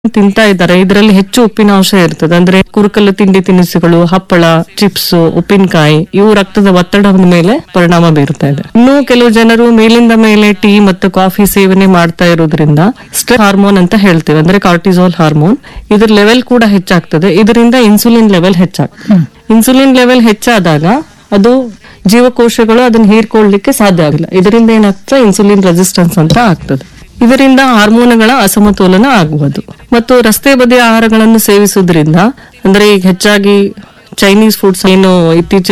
ತಿಂತಾ ಇದ್ದಾರೆ ಇದರಲ್ಲಿ ಹೆಚ್ಚು ಉಪ್ಪಿನಾಂಶ ಇರ್ತದೆ. ಅಂದ್ರೆ ಕುರುಕಲು ತಿಂಡಿ ತಿನಿಸುಗಳು, ಹಪ್ಪಳ, ಚಿಪ್ಸ್, ಉಪ್ಪಿನಕಾಯಿ ಇವು ರಕ್ತದ ಒತ್ತಡದ ಮೇಲೆ ಪರಿಣಾಮ ಬೀರ್ತಾ ಇದೆ. ಇನ್ನು ಕೆಲವು ಜನರು ಮೇಲಿಂದ ಮೇಲೆ ಟೀ ಮತ್ತು ಕಾಫಿ ಸೇವನೆ ಮಾಡ್ತಾ ಇರೋದ್ರಿಂದ ಸ್ಟ್ರೆಸ್ ಹಾರ್ಮೋನ್ ಅಂತ ಹೇಳ್ತೇವೆ, ಅಂದ್ರೆ ಕಾರ್ಟಿಸಾಲ್ ಹಾರ್ಮೋನ್, ಇದ್ರ ಲೆವೆಲ್ ಕೂಡ ಹೆಚ್ಚಾಗ್ತದೆ. ಇದರಿಂದ ಇನ್ಸುಲಿನ್ ಲೆವೆಲ್ ಹೆಚ್ಚಾಗ್ತದೆ. ಇನ್ಸುಲಿನ್ ಲೆವೆಲ್ ಹೆಚ್ಚಾದಾಗ ಅದು ಜೀವಕೋಶಗಳು ಅದನ್ನ ಹೀರ್ಕೊಳ್ಳಿಕ್ಕೆ ಸಾಧ್ಯ ಆಗಿಲ್ಲ. ಇದರಿಂದ ಏನಾಗ್ತದೆ, ಇನ್ಸುಲಿನ್ ರೆಸಿಸ್ಟೆನ್ಸ್ ಅಂತ ಆಗ್ತದೆ. ಇದರಿಂದ ಹಾರ್ಮೋನ್ಗಳ ಅಸಮತೋಲನ ಆಗುವುದು. ಮತ್ತು ರಸ್ತೆ ಬದಿಯ ಆಹಾರಗಳನ್ನು ಸೇವಿಸುವುದರಿಂದ, ಅಂದ್ರೆ ಈಗ ಹೆಚ್ಚಾಗಿ ಚೈನೀಸ್ ಫುಡ್ಸ್ ಏನು ಇತ್ತೀಚಿನ